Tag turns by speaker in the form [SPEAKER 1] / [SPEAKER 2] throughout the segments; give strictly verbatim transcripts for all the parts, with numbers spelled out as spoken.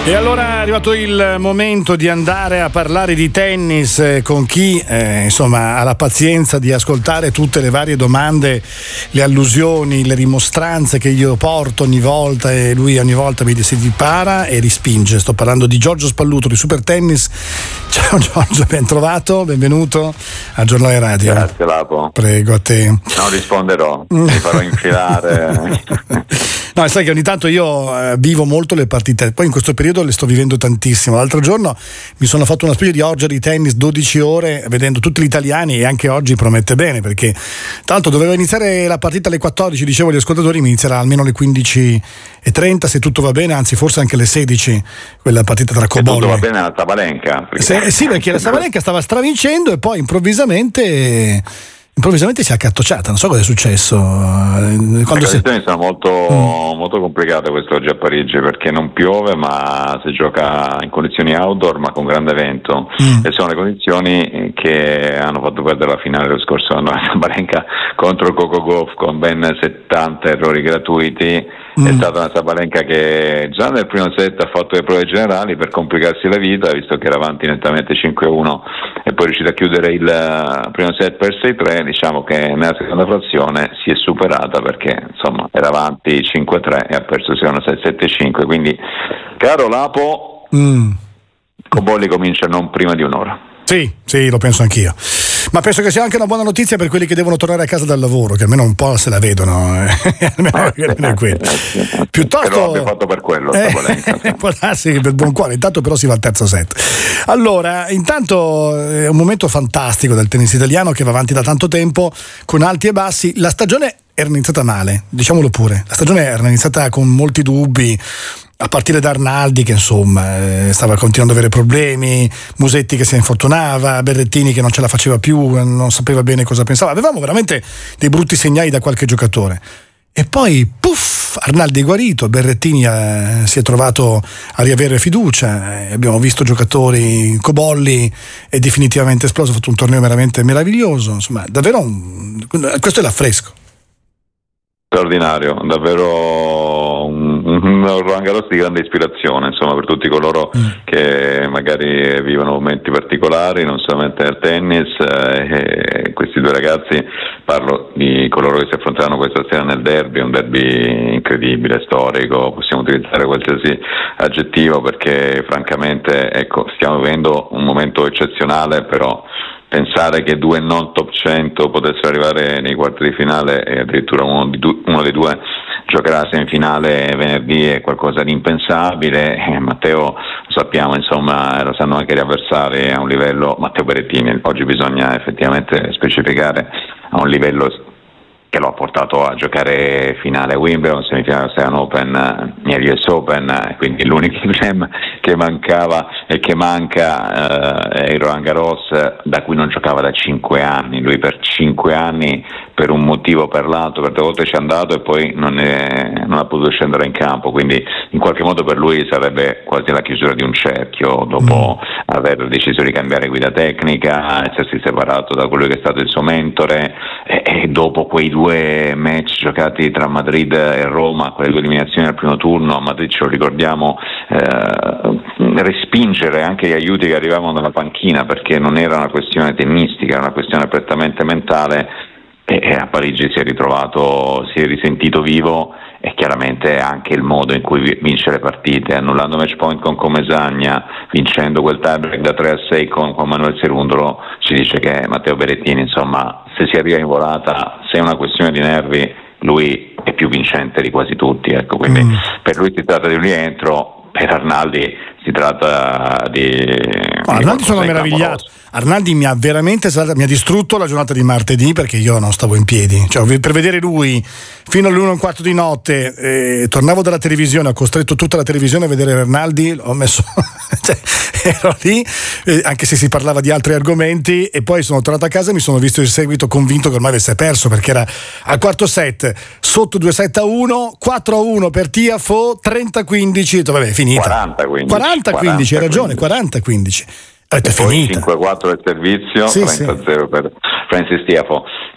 [SPEAKER 1] E allora è arrivato il momento di andare a parlare di tennis eh, con chi eh, insomma ha la pazienza di ascoltare tutte le varie domande, le allusioni, le rimostranze che io porto ogni volta, e lui ogni volta mi si ripara e respinge. Sto parlando di Giorgio Spalluto di Super Tennis. Ciao Giorgio, ben trovato, benvenuto a Giornale Radio.
[SPEAKER 2] Grazie Lapo.
[SPEAKER 1] Prego, a te.
[SPEAKER 2] Non risponderò, mi farò infilare.
[SPEAKER 1] No, sai che ogni tanto io eh, vivo molto le partite, poi in questo periodo le sto vivendo tantissimo. L'altro giorno mi sono fatto una specie di orgia di tennis dodici ore vedendo tutti gli italiani, e anche oggi promette bene, perché tanto doveva iniziare la partita alle quattordici, dicevo agli ascoltatori, mi inizierà almeno alle quindici e trenta se tutto va bene, anzi forse anche alle sedici, quella partita tra Cobolli.
[SPEAKER 2] Se tutto va bene alla Sabalenka.
[SPEAKER 1] Perché... Se, sì, perché la Sabalenka stava stravincendo e poi improvvisamente... improvvisamente si è accattoccata, non so cosa è successo.
[SPEAKER 2] Quando le condizioni
[SPEAKER 1] si...
[SPEAKER 2] sono molto, mm. molto complicate quest'oggi a Parigi, perché non piove ma si gioca in condizioni outdoor ma con grande vento, mm. e sono le condizioni che hanno fatto perdere la finale dello scorso anno a Sabalenka contro il Coco Gauff con ben settanta errori gratuiti. Mm. È stata una Sabalenka che già nel primo set ha fatto le prove generali per complicarsi la vita, visto che era avanti nettamente cinque a uno e poi è riuscita a chiudere il primo set per sei tre. Diciamo che nella seconda frazione si è superata, perché insomma era avanti cinque a tre e ha perso il secondo set sette a cinque. Quindi, caro Lapo, mm. Cobolli comincia non prima di un'ora.
[SPEAKER 1] Sì, sì, lo penso anch'io. Ma penso che sia anche una buona notizia per quelli che devono tornare a casa dal lavoro, che almeno un po' se la vedono, eh. almeno,
[SPEAKER 2] eh,
[SPEAKER 1] almeno è quello.
[SPEAKER 2] Eh, eh,
[SPEAKER 1] Piuttosto
[SPEAKER 2] però abbia fatto per quello,
[SPEAKER 1] eh, può darsi che per buon cuore. Intanto però si va al terzo set. Allora, intanto è un momento fantastico del tennis italiano che va avanti da tanto tempo, con alti e bassi. La stagione era iniziata male, diciamolo pure. La stagione era iniziata con molti dubbi, a partire da Arnaldi che insomma eh, stava continuando ad avere problemi, Musetti che si infortunava, Berrettini che non ce la faceva più, non sapeva bene cosa pensava. Avevamo veramente dei brutti segnali da qualche giocatore, e poi puff, Arnaldi è guarito, Berrettini eh, si è trovato a riavere fiducia, eh, abbiamo visto giocatori, Cobolli è definitivamente esploso, ha fatto un torneo veramente meraviglioso, insomma davvero un, questo è l'affresco.
[SPEAKER 2] Straordinario, davvero un, un Roland Garros di grande ispirazione, insomma, per tutti coloro mm. che magari vivono momenti particolari, non solamente nel tennis. Eh, questi due ragazzi, parlo di coloro che si affronteranno questa sera nel derby, un derby incredibile, storico, possiamo utilizzare qualsiasi aggettivo, perché francamente ecco, stiamo vivendo un momento eccezionale, però pensare che due non top cento potessero arrivare nei quarti di finale e addirittura uno, di du- uno dei due giocherà la semifinale venerdì è qualcosa di impensabile. eh, Matteo, lo sappiamo, insomma, lo sanno anche gli avversari, a un livello, Matteo Berrettini oggi bisogna effettivamente specificare, a un livello che lo ha portato a giocare finale a Wimbledon, semifinale Australian Open e U S Open, quindi l'unico slam che mancava e che manca eh, è il Roland Garros, da cui non giocava da cinque anni. Lui per cinque anni, per un motivo o per l'altro, per tre volte ci è andato e poi non, è, non ha potuto scendere in campo, quindi in qualche modo per lui sarebbe quasi la chiusura di un cerchio, dopo mm. aver deciso di cambiare guida tecnica, essersi separato da quello che è stato il suo mentore, e, e dopo quei due match giocati tra Madrid e Roma, quelle due eliminazioni al primo turno, a Madrid ce lo ricordiamo, eh, respingere anche gli aiuti che arrivavano dalla panchina, perché non era una questione tennistica, era una questione prettamente mentale, e a Parigi si è ritrovato, si è risentito vivo, e chiaramente anche il modo in cui vince le partite, annullando match point con Comesagna, vincendo quel tiebreak da tre a sei con, con Manuel Cerundolo, ci dice che Matteo Berrettini, insomma, se si arriva in volata, se è una questione di nervi, lui è più vincente di quasi tutti, ecco, quindi mm. per lui si tratta di un rientro, per Arnaldi si tratta di...
[SPEAKER 1] Oh, Arnaldi sono meravigliato. Arnaldi mi ha veramente mi ha distrutto la giornata di martedì, perché io non stavo in piedi, cioè, per vedere lui fino alle uno e un quarto di notte, eh, tornavo dalla televisione, ho costretto tutta la televisione a vedere Arnaldi, ho messo cioè, ero lì, eh, anche se si parlava di altri argomenti, e poi sono tornato a casa e mi sono visto il seguito convinto che ormai avesse perso, perché era al quarto set sotto due sette a uno, quattro a uno per Tiafoe, trenta a quindici, vabbè, è finita. quaranta a quindici, hai ragione, quaranta a quindici.
[SPEAKER 2] E poi cinque a quattro del servizio, sì, trenta a zero sì. per Francis Tiafoe.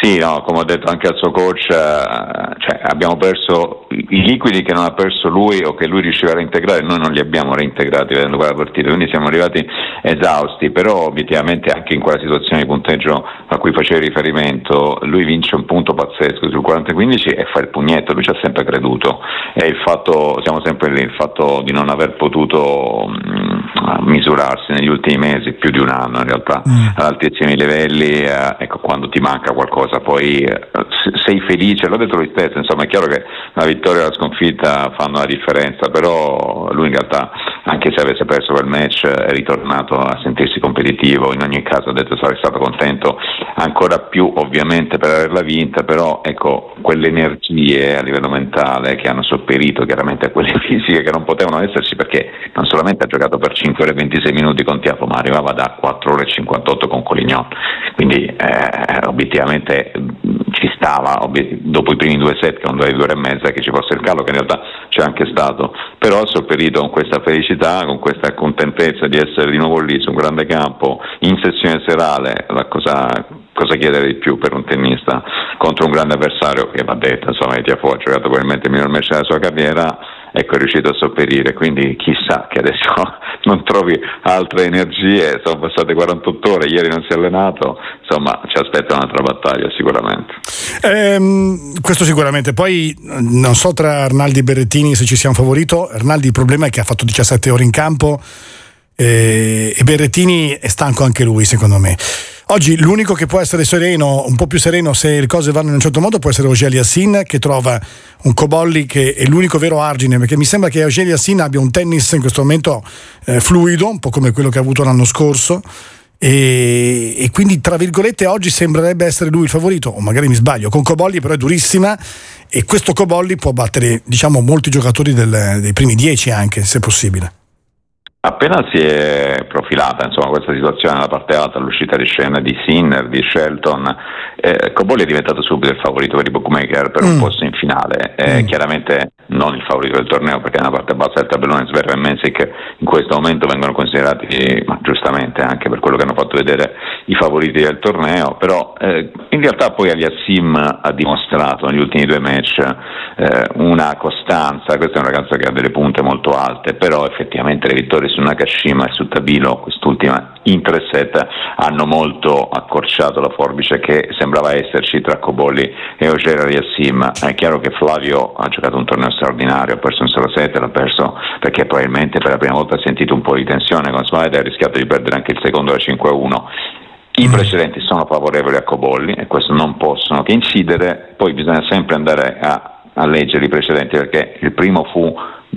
[SPEAKER 2] Sì, no, come ho detto anche al suo coach, eh, cioè abbiamo perso i liquidi che non ha perso lui o che lui riusciva a reintegrare, noi non li abbiamo reintegrati vedendo quella partita, quindi siamo arrivati esausti, però obiettivamente anche in quella situazione di punteggio a cui facevi riferimento, lui vince un punto pazzesco sul quaranta quindici e fa il pugnetto, lui ci ha sempre creduto, e il fatto, siamo sempre lì, il fatto di non aver potuto mh, misurarsi negli ultimi mesi, più di un anno in realtà, mm. ad altissimi livelli, eh, ecco, quando ti manca qualcosa poi eh, sei felice, l'ho detto lui stesso, insomma è chiaro che la vittoria e la sconfitta fanno la differenza, però lui in realtà, anche se avesse perso quel match, è ritornato a sentirsi competitivo, in ogni caso ha detto sarei stato contento ancora più ovviamente per averla vinta, però ecco, quelle energie a livello mentale che hanno sopperito chiaramente a quelle fisiche che non potevano esserci, perché non solamente ha giocato per cinque ore e ventisei minuti con Tiafoe, ma arrivava da quattro ore e cinquantotto con Collignon, quindi eh, obiettivamente ci stava dopo i primi due set, che non due ore e mezza, che ci fosse il calo, che in realtà c'è anche stato, però ha sopperito con questa felicità, con questa contentezza di essere di nuovo lì su un grande campo in sessione serale. La cosa, cosa chiedere di più per un tennista contro un grande avversario che, va detto, insomma, Tiafoe ha giocato probabilmente il miglior match della sua carriera, ecco, è riuscito a sopperire, quindi chissà che adesso non trovi altre energie, sono passate quarantotto ore, ieri non si è allenato, insomma ci aspetta un'altra battaglia sicuramente.
[SPEAKER 1] Ehm, questo sicuramente, poi non so tra Arnaldi e Berrettini se ci sia un favorito. Arnaldi il problema è che ha fatto diciassette ore in campo e, e Berrettini è stanco anche lui, secondo me. Oggi l'unico che può essere sereno, un po' più sereno se le cose vanno in un certo modo, può essere Auger-Aliassime, che trova un Cobolli che è l'unico vero argine, perché mi sembra che Auger-Aliassime abbia un tennis in questo momento eh, fluido, un po' come quello che ha avuto l'anno scorso, e, e quindi tra virgolette oggi sembrerebbe essere lui il favorito, o magari mi sbaglio. Con Cobolli però è durissima, e questo Cobolli può battere, diciamo, molti giocatori del, dei primi dieci anche, se possibile.
[SPEAKER 2] Appena si è profilata, insomma, questa situazione nella parte alta, l'uscita di scena di Sinner, di Shelton, eh, Cobolli è diventato subito il favorito per i bookmaker per un mm. posto in finale, eh, mm. chiaramente non il favorito del torneo, perché nella parte bassa del tabellone Zverev e Mensik in questo momento vengono considerati, ma giustamente anche per quello che hanno fatto vedere, i favoriti del torneo, però eh, in realtà poi Aliassime ha dimostrato negli ultimi due match eh, una costanza. Questa è una ragazza che ha delle punte molto alte, però effettivamente le vittorie su Nakashima e su Tabilo, quest'ultima in tre set, hanno molto accorciato la forbice che sembrava esserci tra Cobolli e Auger-Aliassime. È chiaro che Flavio ha giocato un torneo straordinario, ha perso un solo set, l'ha perso perché probabilmente per la prima volta ha sentito un po' di tensione con Smythe e ha rischiato di perdere anche il secondo da cinque a uno. I precedenti sono favorevoli a Cobolli e questo non possono che incidere, poi bisogna sempre andare a, a leggere i precedenti, perché il primo fu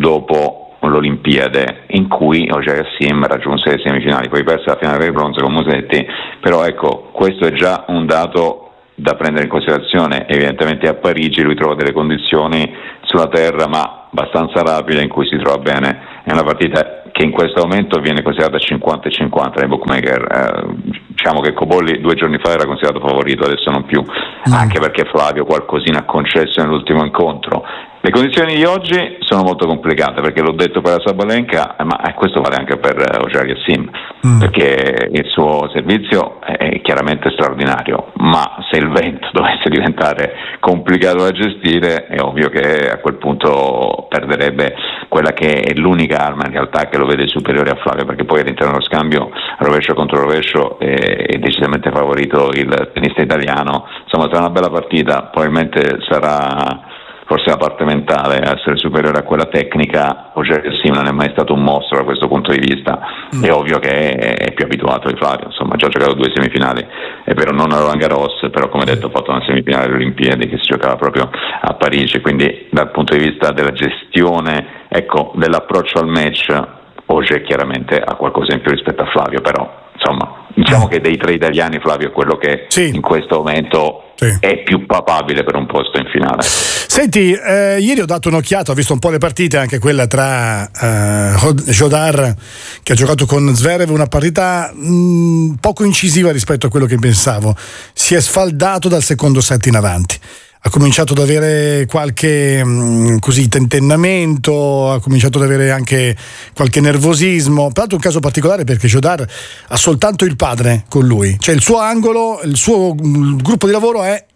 [SPEAKER 2] dopo l'Olimpiade in cui Auger-Aliassime raggiunse le semifinali, poi perse la finale del bronzo con Musetti, però ecco, questo è già un dato da prendere in considerazione. Evidentemente a Parigi lui trova delle condizioni sulla terra ma abbastanza rapide in cui si trova bene. È una partita che in questo momento viene considerata cinquanta e cinquanta nei bookmaker. Eh, diciamo che Cobolli due giorni fa era considerato favorito, adesso non più, mm. anche perché Flavio qualcosina ha concesso nell'ultimo incontro. Le condizioni di oggi sono molto complicate, perché l'ho detto per la Sabalenka, ma questo vale anche per Auger-Aliassime, mm. perché il suo servizio è chiaramente straordinario, ma se il vento dovesse diventare complicato da gestire è ovvio che a quel punto perderebbe quella che è l'unica arma in realtà che lo vede superiore a Flavio, perché poi all'interno dello scambio rovescio contro rovescio è, è decisamente favorito il tennista italiano. Insomma, sarà una bella partita, probabilmente sarà forse la parte mentale a essere superiore a quella tecnica. Auger-Aliassime non è mai stato un mostro da questo punto di vista, mm. è ovvio che è, è più abituato di Flavio, insomma ha già giocato due semifinali, è vero non a Roland Garros, però come detto ha fatto una semifinale alle Olimpiadi che si giocava proprio a Parigi, quindi dal punto di vista della gestione, ecco, dell'approccio al match, Auger chiaramente ha qualcosa in più rispetto a Flavio, però insomma diciamo che dei tre italiani Flavio è quello che sì. in questo momento sì. è più papabile per un posto in finale.
[SPEAKER 1] Senti, eh, ieri ho dato un'occhiata, ho visto un po' le partite, anche quella tra eh, Jodar che ha giocato con Zverev, una partita mh, poco incisiva rispetto a quello che pensavo. Si è sfaldato dal secondo set in avanti. Ha cominciato ad avere qualche mh, così tentennamento, ha cominciato ad avere anche qualche nervosismo. Tra l'altro un caso particolare perché Jodar ha soltanto il padre con lui, cioè il suo angolo, il suo il gruppo di lavoro è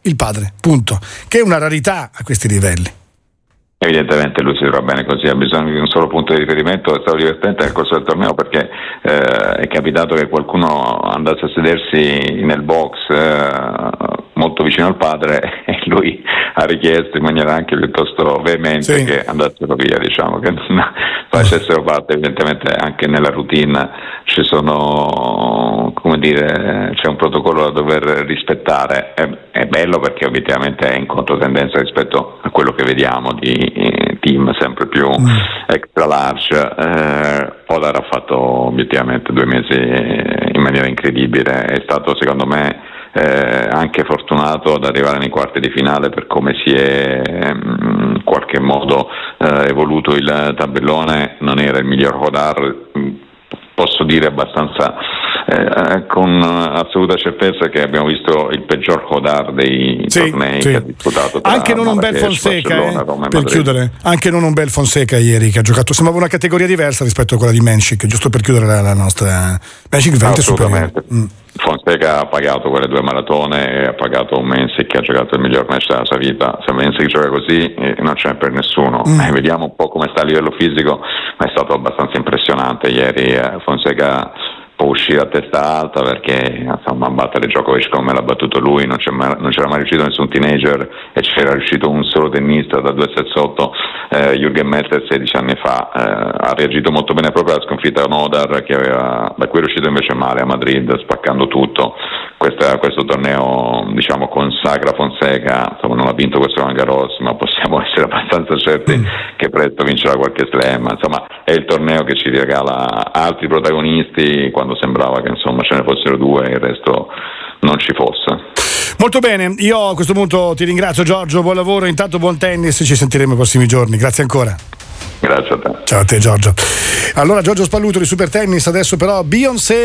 [SPEAKER 1] il padre, punto, che è una rarità a questi livelli.
[SPEAKER 2] Evidentemente lui si trova bene così, ha bisogno di un solo punto di riferimento. È stato divertente nel corso del torneo perché eh, è capitato che qualcuno andasse a sedersi nel box eh, molto vicino al padre e lui ha richiesto in maniera anche piuttosto veemente sì. che andassero via, diciamo, che non facessero parte. Evidentemente anche nella routine ci sono, come dire, c'è un protocollo da dover rispettare. È, è bello perché obiettivamente è in controtendenza rispetto a quello che vediamo di team sempre più mm. extra large. eh, Hodar ha fatto obiettivamente due mesi in maniera incredibile, è stato secondo me eh, anche fortunato ad arrivare nei quarti di finale per come si è in eh, qualche modo eh, evoluto il tabellone. Non era il miglior Hodar, posso dire abbastanza eh, con assoluta certezza che abbiamo visto il peggior Hodar dei sì, tornei sì. che ha disputato tra
[SPEAKER 1] anche non un bel Fonseca eh, per chiudere, anche non un bel Fonseca ieri che ha giocato, sembrava una categoria diversa rispetto a quella di Menchik, giusto per chiudere la, la nostra Menchik veramente superiore. mm.
[SPEAKER 2] Fonseca ha pagato quelle due maratone e ha pagato un Mensik che ha giocato il miglior match della sua vita. Se Mensik gioca così eh, non c'è per nessuno. mm. eh, vediamo un po' come sta a livello fisico, ma è stato abbastanza impressionante ieri. eh, Fonseca può uscire a testa alta perché insomma battere Djokovic come l'ha battuto lui non, c'è mai, non c'era mai riuscito nessun teenager e c'era riuscito un solo tennista da due sette sotto. eh, Jürgen Melzer sedici anni fa eh, ha reagito molto bene proprio alla sconfitta a Hodar, che aveva, da cui è riuscito invece male a Madrid spaccando tutto. Questa, questo torneo diciamo consacra Fonseca, insomma, non ha vinto questo Roland Garros, ma possiamo essere abbastanza certi mm. che presto vincerà qualche slam. Insomma è il torneo che ci regala altri protagonisti quando sembrava che insomma ce ne fossero due e il resto non ci fosse.
[SPEAKER 1] Molto bene, io a questo punto ti ringrazio Giorgio, buon lavoro, intanto buon tennis, ci sentiremo i prossimi giorni, grazie ancora.
[SPEAKER 2] Grazie a te.
[SPEAKER 1] Ciao a te Giorgio. Allora Giorgio Spalluto di Super Tennis, adesso però Beyoncé.